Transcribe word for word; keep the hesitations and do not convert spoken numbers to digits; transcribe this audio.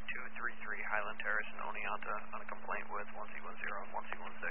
two three three Highland Terrace in Oneonta on a complaint with one C one zero and one C one six.